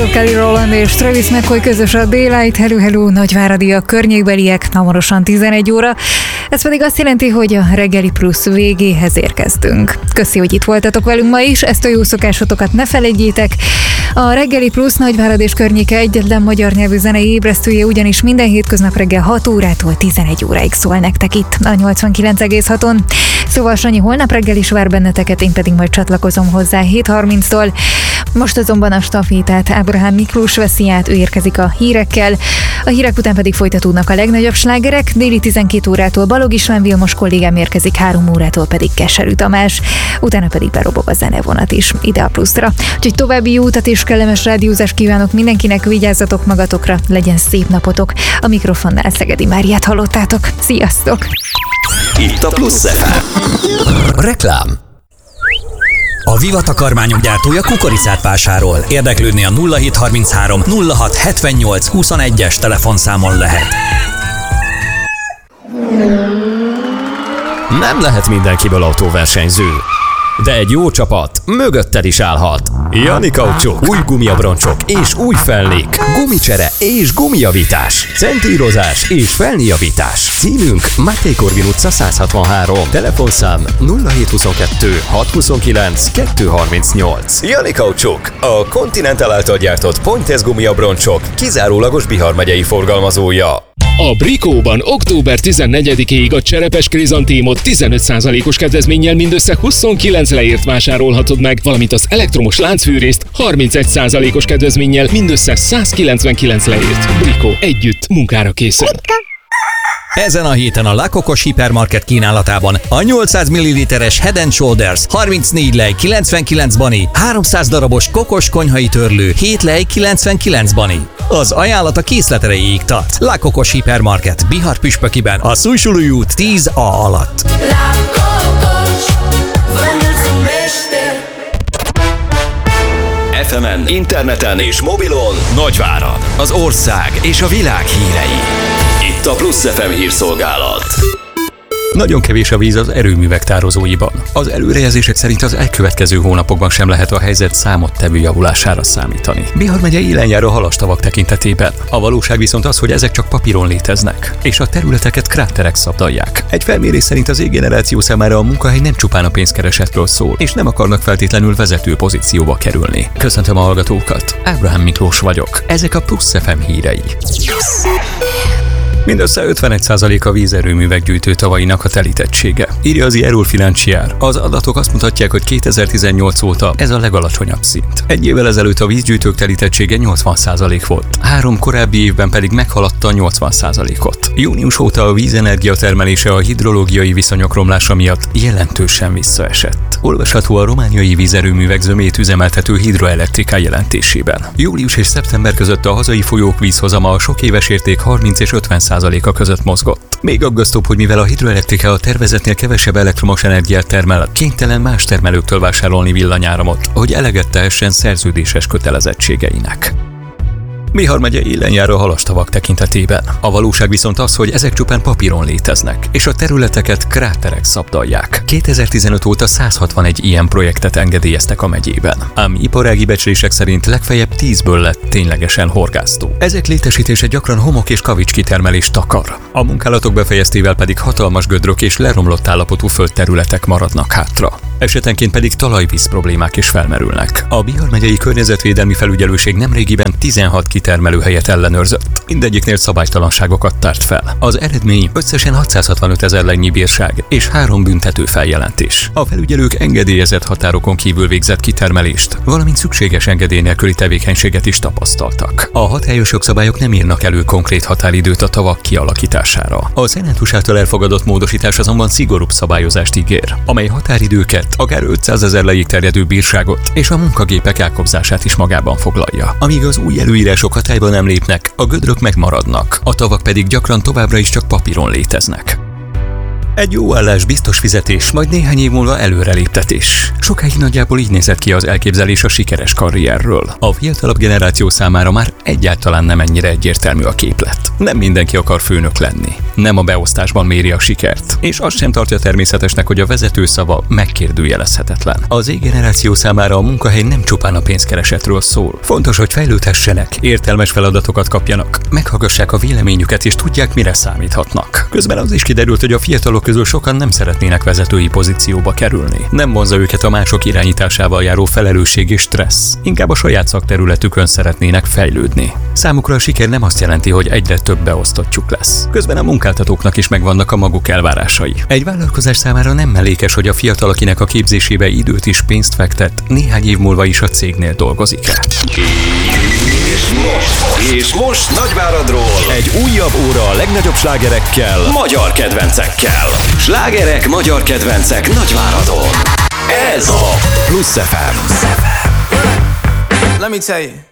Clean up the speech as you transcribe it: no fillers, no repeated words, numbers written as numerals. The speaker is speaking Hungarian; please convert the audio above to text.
hallgatózott Kelly Rowland és Travis McCoy közös a Daylight. Hello, nagyváradi a környékbeliek, hamarosan 11 óra. Ez pedig azt jelenti, hogy a reggeli plusz végéhez érkeztünk. Köszi, hogy itt voltatok velünk ma is, ezt a jó szokásotokat ne felejtjétek. A reggeli plusz Nagyvárad és környéke egyetlen magyar nyelvű zenei ébresztője, ugyanis minden hétköznap reggel 6 órától 11 óráig szól nektek itt a 89,6-on. Szóval Sanyi holnap reggel is vár benneteket, én pedig majd csatlakozom hozzá 7:30-tól. Most azonban a stafétát Ábrahám Miklós veszi át, ő érkezik a hírekkel. A hírek után pedig folytatódnak a legnagyobb slágerek, déli 12 órától Balog István Vilmos kollégám érkezik, 3 órától pedig Keserű Tamás, utána pedig berobog a zenevonat is ide a pluszra. Úgyhogy további jó utat és kellemes rádiózást kívánok mindenkinek, vigyázzatok magatokra, legyen szép napotok. A mikrofonnál Szegedi Máriát hallottátok. Sziasztok! Itt a Plusz FM. Reklám. A Viva takarmányok gyártója kukoricát vásárol. Érdeklődni a 0733 06 78 21-es telefonszámon lehet. Nem lehet mindenkiből autóversenyző, de egy jó csapat mögötted is állhat. Jani Kaucsuk, új gumiabroncsok és új felnék, gumicsere és gumijavítás, centírozás és felnéjavítás. Címünk Máté Korvin utca 163, telefonszám 0722 629 238. Jani Kaucsuk, a Continental által gyártott Pointez gumiabroncsok kizárólagos Bihar megyei forgalmazója. A Brikóban október 14-ig a cserepes krizantémot 15%-os kedvezménnyel mindössze 29 leért vásárolhatod meg, valamint az elektromos láncfűrészt 31%-os kedvezménnyel mindössze 199 leért. Brikó, együtt munkára készen. Ezen a héten a La Kokos hipermarket kínálatában a 800 ml-es Head & Shoulders 34 lej 99 bani, 300 darabos kokos konyhai törlő 7 lej 99 bani. Az ajánlat a készlet erejéig tart. La Kokos hipermarket Bihar püspökiben, a Szújsulúj út 10A alatt. FM-en, interneten és mobilon Nagyvárad, az ország és a világ hírei. Itt a Plusz FM hírszolgálat. Nagyon kevés a víz az erőművek tározóiban. Az előrejelzések szerint az elkövetkező hónapokban sem lehet a helyzet számottevő javulására számítani. Bihar megye élen jár a halastavak tekintetében. A valóság viszont az, hogy ezek csak papíron léteznek, és a területeket kráterek szabdalják. Egy felmérés szerint az égeneráció számára a munkahely nem csupán a pénzkeresetről szól, és nem akarnak feltétlenül vezető pozícióba kerülni. Köszöntöm a hallgatókat, Ábrahám Miklós vagyok. Ezek a Plusz FM hírei. Mindössze 51% a vízerőművek gyűjtőtavainak a telítettsége, írja az Ierul Financiar. Az adatok azt mutatják, hogy 2018 óta ez a legalacsonyabb szint. Egy évvel ezelőtt a vízgyűjtők telítettsége 80% volt, 3 korábbi évben pedig meghaladta a 80%-ot. Június óta a vízenergia termelése a hidrológiai viszonyok romlása miatt jelentősen visszaesett. Olvasható a romániai vízerőművek zömét üzemeltető Hidroelektrika jelentésében. Július és szeptember között a hazai folyók vízhozama a sok éves érték 30 és 50%-a között mozgott. Még aggasztóbb, hogy mivel a Hidroelektrika a tervezetnél kevesebb elektromos energiát termel, kénytelen más termelőktől vásárolni villanyáramot, hogy eleget tehessen szerződéses kötelezettségeinek. Bihar megye élen jár a halastavak tekintetében. A valóság viszont az, hogy ezek csupán papíron léteznek, és a területeket kráterek szabdalják. 2015 óta 161 ilyen projektet engedélyeztek a megyében, ám iparági becslések szerint legfeljebb 10-ből lett ténylegesen horgásztó. Ezek létesítése gyakran homok és kavics kitermelést takar. A munkálatok befejeztével pedig hatalmas gödrök és leromlott állapotú földterületek maradnak hátra. Esetenként pedig talajvíz problémák is felmerülnek. A Bihar megyei környezetvédelmi felügyelőség nemrégiben 16 kitermelőhelyet ellenőrzött. Mindegyiknél szabálytalanságokat tárt fel. Az eredmény összesen 665 000 lejnyi bírság és 3 büntető feljelentés. A felügyelők engedélyezett határokon kívül végzett kitermelést, valamint szükséges engedély nélküli tevékenységet is tapasztaltak. A hatályos jogszabályok nem írnak elő konkrét határidőt a tavak kialakítására. A szenátus által elfogadott módosítás azonban szigorúbb szabályozást ígér, amely határidőket, akár 500 000 lejig terjedő bírságot és a munkagépek elkobzását is magában foglalja. Amíg az új előírások hatályba nem lépnek, a gödrök megmaradnak, a tavak pedig gyakran továbbra is csak papíron léteznek. Egy jó állás, biztos fizetés, majd néhány év múlva előreléptetés. Sokáig nagyjából így nézett ki az elképzelés a sikeres karrierről. A fiatalabb generáció számára már egyáltalán nem ennyire egyértelmű a képlet. Nem mindenki akar főnök lenni. nem a beosztásban méri a sikert. És azt sem tartja természetesnek, hogy a vezető szava megkérdőjelezhetetlen. Az Z-generáció számára a munkahely nem csupán a pénzkeresetről szól. Fontos, hogy fejlődhessenek, értelmes feladatokat kapjanak, meghallgassák a véleményüket és tudják, mire számíthatnak. Közben az is kiderült, hogy a fiatalok közül sokan nem szeretnének vezetői pozícióba kerülni. Nem vonza őket a mások irányításával járó felelősség és stressz. Inkább a saját szakterületükön szeretnének fejlődni. Számukra a siker nem azt jelenti, hogy egyre több beosztottjuk lesz. Közben a munkáltatóknak is megvannak a maguk elvárásai. Egy vállalkozás számára nem mellékes, hogy a fiatal, akinek a képzésébe időt is pénzt fektet, néhány év múlva is a cégnél dolgozik-e. És most Nagyváradról egy újabb óra a legnagyobb slágerekkel, magyar kedvencekkel. Slágerek, magyar kedvencek Nagyváradon. Ez a Plusz FM. Let me tell you.